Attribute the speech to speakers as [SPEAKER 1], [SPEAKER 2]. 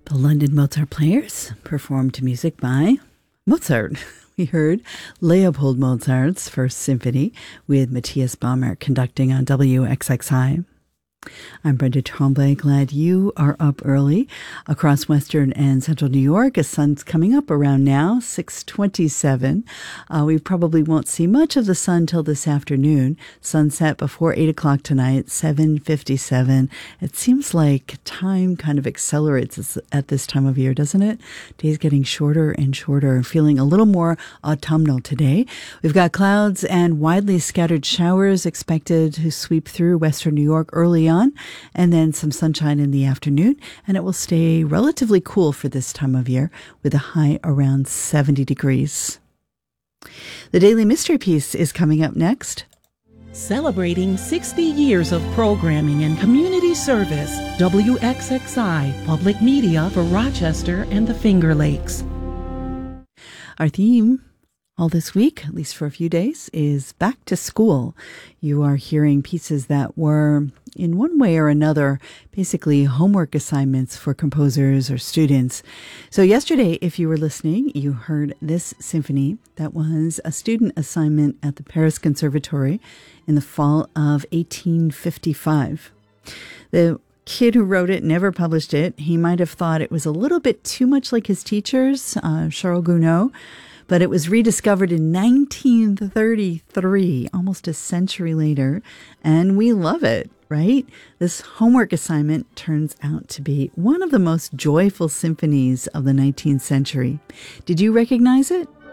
[SPEAKER 1] The London Mozart Players performed to music by Mozart. We heard Leopold Mozart's First Symphony with Matthias Bamert conducting on WXXI. I'm Brenda Tremblay. Glad you are up early across Western and Central New York. The sun's coming up around now, 6:27. We probably won't see much of the sun till this afternoon. Sunset before 8 o'clock tonight, 7:57. It seems like time kind of accelerates at this time of year, doesn't it? Days getting shorter and shorter, feeling a little more autumnal today. We've got clouds and widely scattered showers expected to sweep through Western New York early on, and then some sunshine in the afternoon, and it will stay relatively cool for this time of year with a high around 70 degrees. The Daily Mystery Piece is coming up next.
[SPEAKER 2] Celebrating 60 years of programming and community service, WXXI, public media for Rochester and the Finger Lakes.
[SPEAKER 1] Our theme all this week, at least for a few days, is back to school. You are hearing pieces that were, in one way or another, basically homework assignments for composers or students. So yesterday, if you were listening, you heard this symphony that was a student assignment at the Paris Conservatory in the fall of 1855. The kid who wrote it never published it. He might have thought it was a little bit too much like his teachers, Charles Gounod, but it was rediscovered in 1933, almost a century later, and we love it, right? This homework assignment turns out to be one of the most joyful symphonies of the 19th century. Did you recognize it?